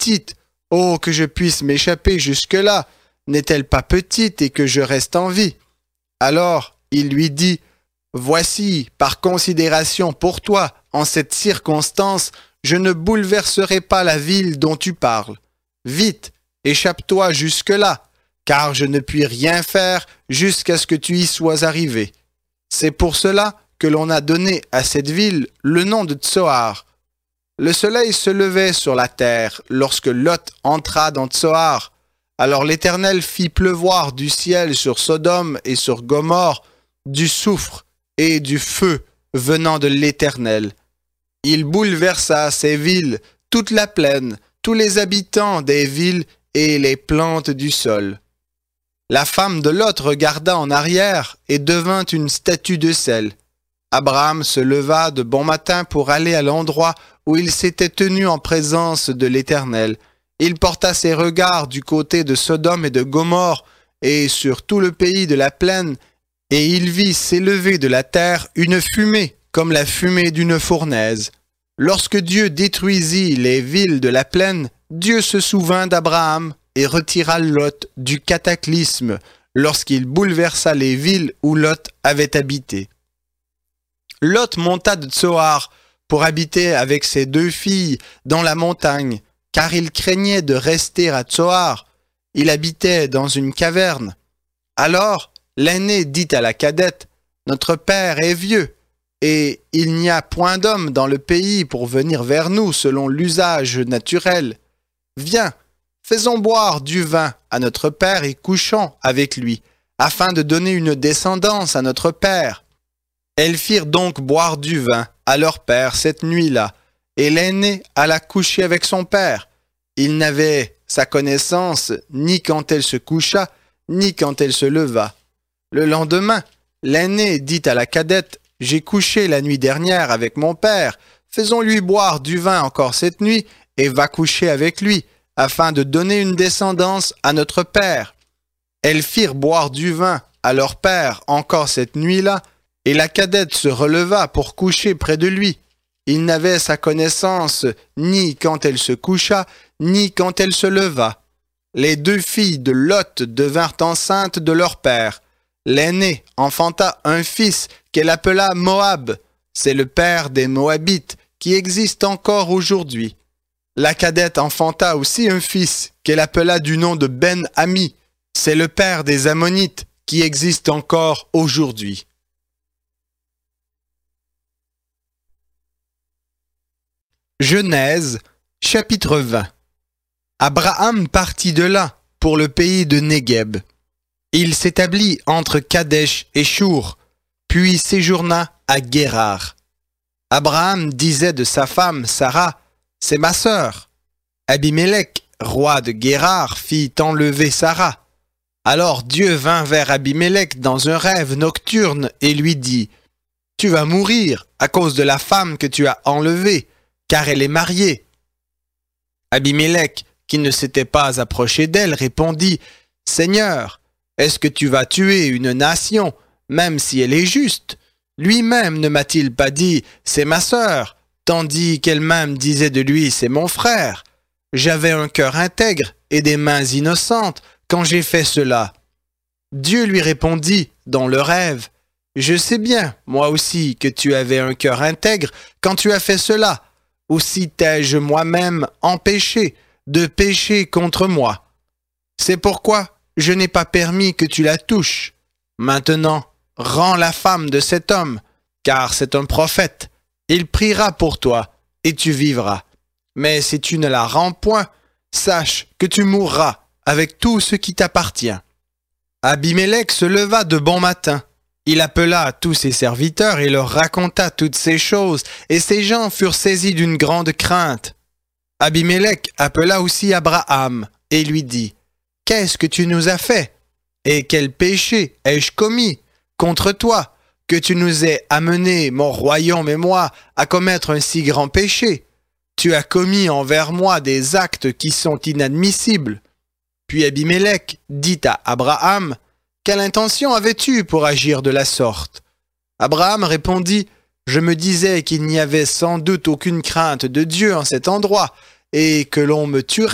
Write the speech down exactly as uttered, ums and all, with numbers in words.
petite? Oh, que je puisse m'échapper jusque-là! N'est-elle pas petite et que je reste en vie? » Alors il lui dit, « Voici, par considération pour toi, en cette circonstance, je ne bouleverserai pas la ville dont tu parles. Vite, échappe-toi jusque-là, car je ne puis rien faire jusqu'à ce que tu y sois arrivé. » C'est pour cela que l'on a donné à cette ville le nom de Tsoar. Le soleil se levait sur la terre lorsque Lot entra dans Tsoar. Alors l'Éternel fit pleuvoir du ciel sur Sodome et sur Gomorrhe du soufre et du feu venant de l'Éternel. Il bouleversa ces villes, toute la plaine, tous les habitants des villes et les plantes du sol. La femme de Lot regarda en arrière et devint une statue de sel. Abraham se leva de bon matin pour aller à l'endroit où il s'était tenu en présence de l'Éternel. Il porta ses regards du côté de Sodome et de Gomorrhe et sur tout le pays de la plaine, et il vit s'élever de la terre une fumée comme la fumée d'une fournaise. Lorsque Dieu détruisit les villes de la plaine, Dieu se souvint d'Abraham et retira Lot du cataclysme lorsqu'il bouleversa les villes où Lot avait habité. Lot monta de Tsoar pour habiter avec ses deux filles dans la montagne, car il craignait de rester à Tsoar. Il habitait dans une caverne. Alors l'aîné dit à la cadette, « Notre père est vieux, et il n'y a point d'homme dans le pays pour venir vers nous selon l'usage naturel. Viens, faisons boire du vin à notre père et couchons avec lui, afin de donner une descendance à notre père. » Elles firent donc boire du vin à leur père cette nuit-là, et l'aînée alla coucher avec son père. Il n'avait sa connaissance ni quand elle se coucha, ni quand elle se leva. Le lendemain, l'aînée dit à la cadette, « J'ai couché la nuit dernière avec mon père, faisons-lui boire du vin encore cette nuit, et va coucher avec lui, afin de donner une descendance à notre père. » Elles firent boire du vin à leur père encore cette nuit-là, et la cadette se releva pour coucher près de lui. Il n'avait sa connaissance ni quand elle se coucha, ni quand elle se leva. Les deux filles de Lot devinrent enceintes de leur père. L'aînée enfanta un fils qu'elle appela Moab. C'est le père des Moabites qui existe encore aujourd'hui. La cadette enfanta aussi un fils qu'elle appela du nom de Ben-Ami. C'est le père des Ammonites qui existe encore aujourd'hui. Genèse, chapitre vingt. Abraham partit de là pour le pays de Négueb. Il s'établit entre Kadesh et Shur, puis séjourna à Guérar. Abraham disait de sa femme Sarah, « C'est ma sœur. » Abimélec, roi de Guérar, fit enlever Sarah. Alors Dieu vint vers Abimélec dans un rêve nocturne et lui dit, « Tu vas mourir à cause de la femme que tu as enlevée, car elle est mariée. » Abimélec, qui ne s'était pas approché d'elle, répondit, « Seigneur, est-ce que tu vas tuer une nation, même si elle est juste? Lui-même ne m'a-t-il pas dit, c'est ma sœur, tandis qu'elle-même disait de lui, c'est mon frère? J'avais un cœur intègre et des mains innocentes quand j'ai fait cela. » Dieu lui répondit dans le rêve, « Je sais bien, moi aussi, que tu avais un cœur intègre quand tu as fait cela. Aussi t'ai-je moi-même empêché de pécher contre moi. C'est pourquoi je n'ai pas permis que tu la touches. Maintenant, rends la femme de cet homme, car c'est un prophète. Il priera pour toi, et tu vivras. Mais si tu ne la rends point, sache que tu mourras avec tout ce qui t'appartient. » Abimélec se leva de bon matin. Il appela tous ses serviteurs et leur raconta toutes ces choses, et ces gens furent saisis d'une grande crainte. Abimélec appela aussi Abraham et lui dit, « Qu'est-ce que tu nous as fait? Et quel péché ai-je commis contre toi, que tu nous aies amené, mon royaume et moi, à commettre un si grand péché? Tu as commis envers moi des actes qui sont inadmissibles. » Puis Abimélec dit à Abraham, « Quelle intention avais-tu pour agir de la sorte? » Abraham répondit, « Je me disais qu'il n'y avait sans doute aucune crainte de Dieu en cet endroit, et que l'on me tuerait